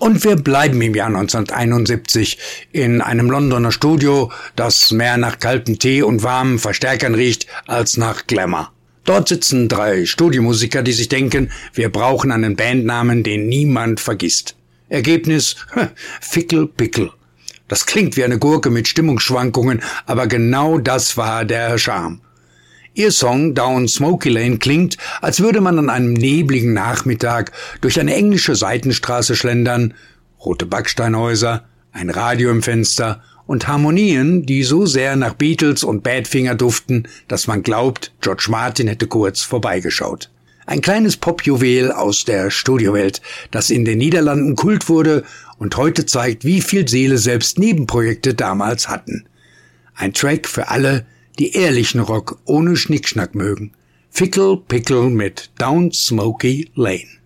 Und wir bleiben im Jahr 1971 in einem Londoner Studio, das mehr nach kaltem Tee und warmen Verstärkern riecht als nach Glamour. Dort sitzen 3 Studiomusiker, die sich denken, wir brauchen einen Bandnamen, den niemand vergisst. Ergebnis? Fickle Pickle. Das klingt wie eine Gurke mit Stimmungsschwankungen, aber genau das war der Charme. Ihr Song Down Smoky Lane klingt, als würde man an einem nebligen Nachmittag durch eine englische Seitenstraße schlendern, rote Backsteinhäuser, ein Radio im Fenster und Harmonien, die so sehr nach Beatles und Badfinger duften, dass man glaubt, George Martin hätte kurz vorbeigeschaut. Ein kleines Popjuwel aus der Studiowelt, das in den Niederlanden Kult wurde und heute zeigt, wie viel Seele selbst Nebenprojekte damals hatten. Ein Track für alle, die ehrlichen Rock ohne Schnickschnack mögen. Fickle Pickle mit Down Smoky Lane.